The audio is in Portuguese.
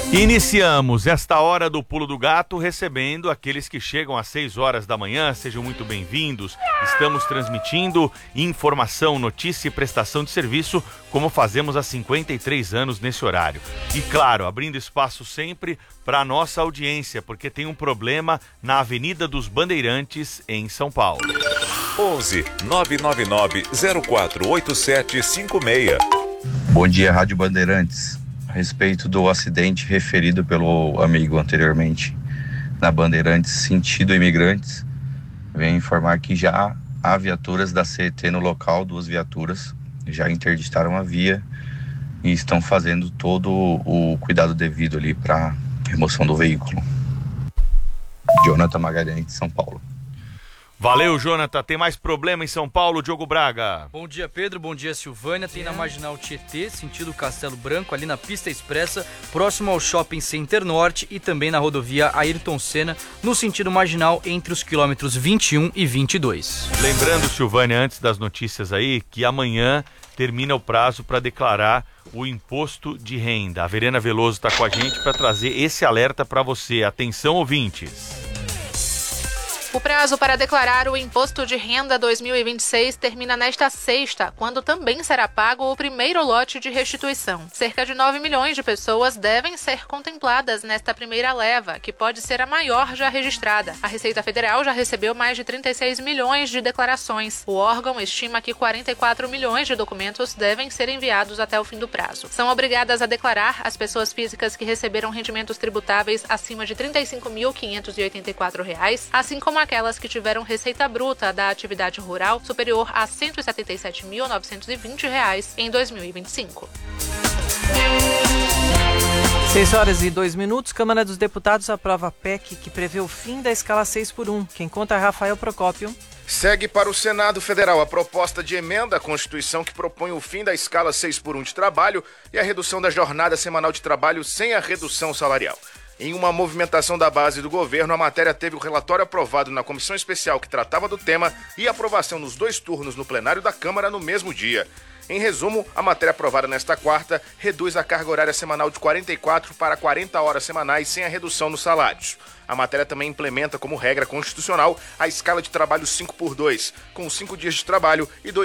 Iniciamos esta hora do Pulo do Gato recebendo aqueles que chegam às 6 horas da manhã. Sejam muito bem-vindos. Estamos transmitindo informação, notícia e prestação de serviço como fazemos há 53 anos nesse horário. E claro, abrindo espaço sempre para a nossa audiência, porque tem um problema na Avenida dos Bandeirantes, em São Paulo. 11 999 048756. Bom dia, Rádio Bandeirantes. A respeito do acidente referido pelo amigo anteriormente na Bandeirantes sentido imigrantes, venho informar que já há viaturas da CET no local, 2 viaturas, já interditaram a via e estão fazendo todo o cuidado devido ali para remoção do veículo. Jonathan Magalhães, de São Paulo. Valeu, Jonathan. Tem mais problema em São Paulo, Diogo Braga? Bom dia, Pedro. Bom dia, Silvânia. Tem na Marginal Tietê, sentido Castelo Branco, ali na pista expressa, próximo ao Shopping Center Norte, e também na rodovia Ayrton Senna, no sentido marginal, entre os quilômetros 21 e 22. Lembrando, Silvânia, antes das notícias aí, que amanhã termina o prazo para declarar o imposto de renda. A Verena Veloso está com a gente para trazer esse alerta para você. Atenção, ouvintes. O prazo para declarar o Imposto de Renda 2026 termina nesta sexta, quando também será pago o primeiro lote de restituição. Cerca de 9 milhões de pessoas devem ser contempladas nesta primeira leva, que pode ser a maior já registrada. A Receita Federal já recebeu mais de 36 milhões de declarações. O órgão estima que 44 milhões de documentos devem ser enviados até o fim do prazo. São obrigadas a declarar as pessoas físicas que receberam rendimentos tributáveis acima de R$ 35.584, assim como aquelas que tiveram receita bruta da atividade rural superior a R$ 177.920 em 2025. 6 horas e 2 minutos, Câmara dos Deputados aprova a PEC que prevê o fim da escala 6x1. Quem conta é Rafael Procópio. Segue para o Senado Federal a proposta de emenda à Constituição que propõe o fim da escala 6x1 de trabalho e a redução da jornada semanal de trabalho sem a redução salarial. Em uma movimentação da base do governo, a matéria teve o relatório aprovado na comissão especial que tratava do tema e aprovação nos 2 turnos no plenário da Câmara no mesmo dia. Em resumo, a matéria aprovada nesta quarta reduz a carga horária semanal de 44 para 40 horas semanais sem a redução nos salários. A matéria também implementa como regra constitucional a escala de trabalho 5x2, com 5 dias de trabalho e 2